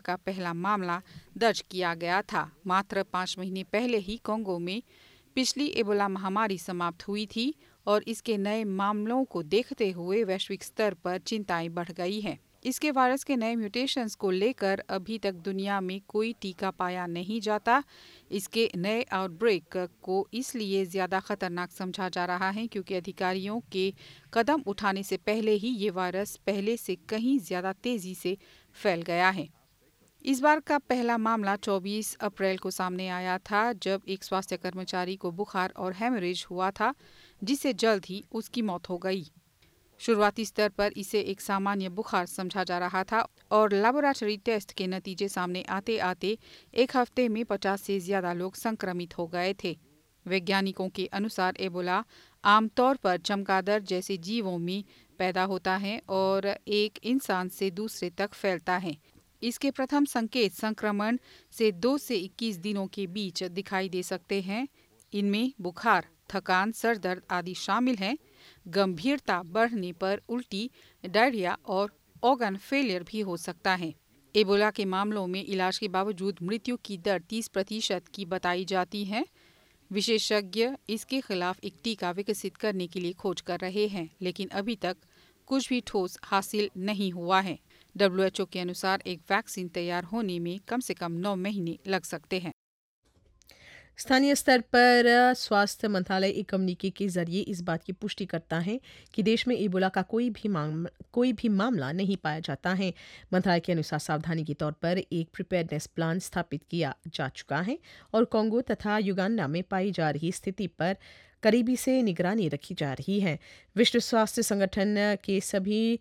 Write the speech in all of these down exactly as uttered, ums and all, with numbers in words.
का पहला मामला दर्ज किया गया था। मात्र पाँच महीने पहले ही कोंगो में पिछली एबोला महामारी समाप्त हुई थी और इसके नए मामलों को देखते हुए वैश्विक स्तर पर चिंताएं बढ़ गई हैं। इसके वायरस के नए म्यूटेशंस को लेकर अभी तक दुनिया में कोई टीका पाया नहीं जाता। इसके नए आउटब्रेक को इसलिए ज़्यादा खतरनाक समझा जा रहा है क्योंकि अधिकारियों के कदम उठाने से पहले ही ये वायरस पहले से कहीं ज़्यादा तेज़ी से फैल गया है। इस बार का पहला मामला चौबीस अप्रैल को सामने आया था, जब एक स्वास्थ्य कर्मचारी को बुखार और हेमरेज हुआ था, जिससे जल्द ही उसकी मौत हो गई। शुरुआती स्तर पर इसे एक सामान्य बुखार समझा जा रहा था और लैबोरेटरी टेस्ट के नतीजे सामने आते आते एक हफ्ते में पचास से ज्यादा लोग संक्रमित हो गए थे। वैज्ञानिकों के अनुसार एबोला आमतौर पर चमगादड़ जैसे जीवों में पैदा होता है और एक इंसान से दूसरे तक फैलता है। इसके प्रथम संकेत संक्रमण से दो से इक्कीस दिनों के बीच दिखाई दे सकते हैं। इनमें बुखार, थकान, सर दर्द आदि शामिल हैं। गंभीरता बढ़ने पर उल्टी, डायरिया और ऑर्गन फेलियर भी हो सकता है। एबोला के मामलों में इलाज के बावजूद मृत्यु की दर तीस प्रतिशत की बताई जाती है। विशेषज्ञ इसके खिलाफ एक टीका विकसित करने के लिए खोज कर रहे हैं, लेकिन अभी तक कुछ भी ठोस हासिल नहीं हुआ है। डब्ल्यू एच ओ के अनुसार एक वैक्सीन तैयार होने में कम से कम नौ महीने लग सकते हैं। स्थानीय स्तर पर स्वास्थ्य मंत्रालय एक कम्युनिके के जरिए इस बात की पुष्टि करता है कि देश में इबोला का कोई भी मामला कोई भी मामला नहीं पाया जाता है। मंत्रालय के अनुसार सावधानी के तौर पर एक प्रिपेयरनेस प्लान स्थापित किया जा चुका है और कोंगो तथा युगांडा में पाई जा रही स्थिति पर करीबी से निगरानी रखी जा रही है। विश्व स्वास्थ्य संगठन के सभी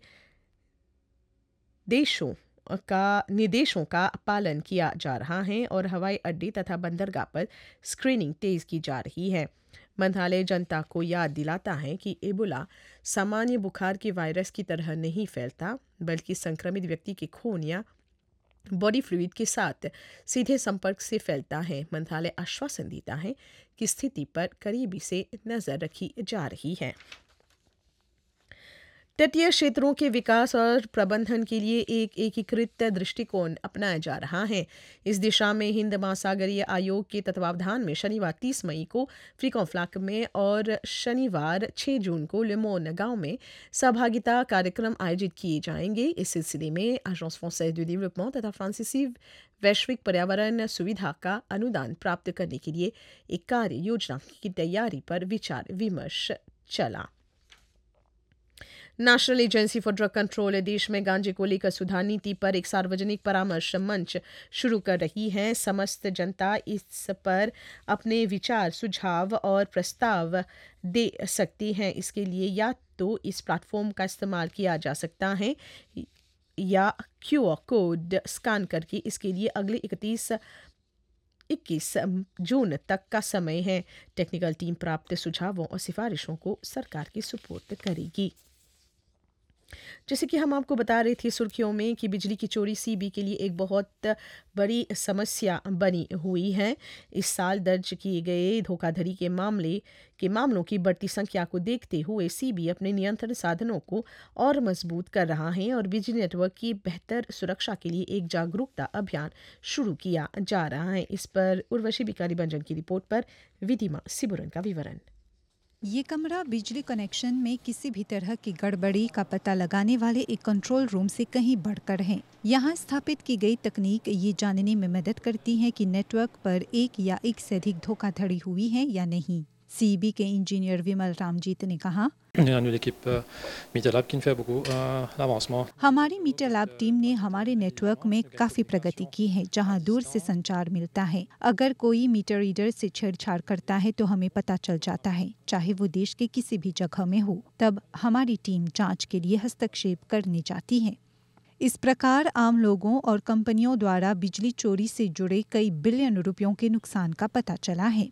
देशों का निर्देशों का पालन किया जा रहा है और हवाई अड्डे तथा बंदरगाह पर स्क्रीनिंग तेज की जा रही है। मंत्रालय जनता को याद दिलाता है कि एबोला सामान्य बुखार के वायरस की तरह नहीं फैलता, बल्कि संक्रमित व्यक्ति के खून या बॉडी फ्लूइड के साथ सीधे संपर्क से फैलता है। मंत्रालय आश्वासन देता है कि स्थिति पर करीबी से नजर रखी जा रही है। तटीय क्षेत्रों के विकास और प्रबंधन के लिए एक एकीकृत दृष्टिकोण अपनाया जा रहा है। इस दिशा में हिंद महासागरीय आयोग के तत्वावधान में शनिवार तीस मई को फ्रीकॉन्फ्लाक में और शनिवार छह जून को लेमोन गांव में सहभागिता कार्यक्रम आयोजित किए जाएंगे। इस सिलसिले में एजेंस फ्रांसाइज दु डेवलपमेंट तथा फ्रांसीसी वैश्विक पर्यावरण सुविधा का अनुदान प्राप्त करने के लिए एक कार्य योजना की तैयारी पर विचार विमर्श चला। National agency for drug control देश में गांजे को लेकर सुधार नीति पर एक सार्वजनिक परामर्श मंच शुरू कर रही है। समस्त जनता इस पर अपने विचार, सुझाव और प्रस्ताव दे सकती हैं। इसके लिए या तो इस प्लेटफॉर्म का इस्तेमाल किया जा सकता है या क्यू आर कोड स्कैन करके इसके लिए अगले इकतीस इक्कीस जून तक का समय है। टेक्निकल टीम प्राप्त सुझावों और सिफारिशों को सरकार की सुपुर्द करेगी। जैसे कि हम आपको बता रहे थे सुर्खियों में कि बिजली की चोरी सीबी के लिए एक बहुत बड़ी समस्या बनी हुई है। इस साल दर्ज किए गए धोखाधड़ी के मामले के मामलों की बढ़ती संख्या को देखते हुए सीबी अपने नियंत्रण साधनों को और मजबूत कर रहा है और बिजली नेटवर्क की बेहतर सुरक्षा के लिए एक जागरूकता अभियान शुरू किया जा रहा है। इस पर उर्वशी बिकारी बंजन की रिपोर्ट पर विधिमा सिबुरन का विवरण। ये कमरा बिजली कनेक्शन में किसी भी तरह की गड़बड़ी का पता लगाने वाले एक कंट्रोल रूम से कहीं बढ़कर है। यहाँ स्थापित की गई तकनीक ये जानने में मदद करती है कि नेटवर्क पर एक या एक से अधिक धोखाधड़ी हुई है या नहीं। सीबी के इंजीनियर विमल रामजीत ने कहा, हमारी मीटर लैब टीम ने हमारे नेटवर्क में काफी प्रगति की है, जहां दूर से संचार मिलता है। अगर कोई मीटर रीडर से छेड़छाड़ करता है तो हमें पता चल जाता है, चाहे वो देश के किसी भी जगह में हो। तब हमारी टीम जांच के लिए हस्तक्षेप करने जाती है। इस प्रकार आम लोगों और कंपनियों द्वारा बिजली चोरी से जुड़े कई बिलियन रुपयों के नुकसान का पता चला है।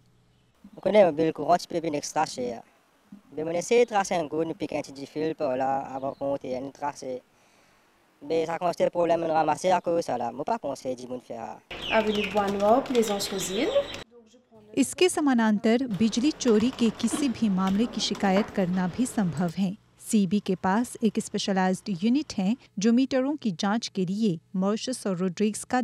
Bem, esse traço é um gol no piquete de fil para lá, avant qu'on ait un tracé. Mais ça constate problème de ramasser à cause ça là. Moi pas conseiller du monde faire. Avenue Bois-Noir, Plaisance-Rosine. इसके समानांतर बिजली चोरी के किसी भी मामले की शिकायत करना भी संभव है। सीबी के पास एक स्पेशलाइज्ड यूनिट है जो मीटरों की जांच के लिए मॉरिशस और रोड्रिग्स का